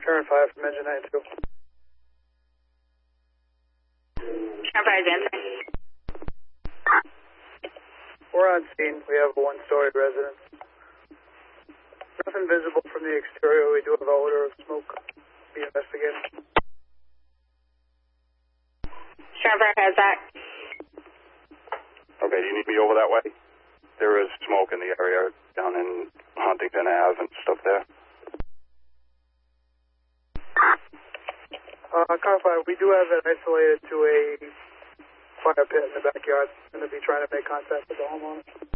Current 5 from engine 92. Current 5 is answering. We're on scene. We have a one-story residence. Nothing visible from the exterior. We do have an odor of smoke. Be investigated. Current 5 has that. Okay, do you need me over that way? There is smoke in the area down in Huntington Ave and stuff there. Car 5, we do have it isolated to a fire pit in the backyard. Going to be trying to make contact with the homeowner.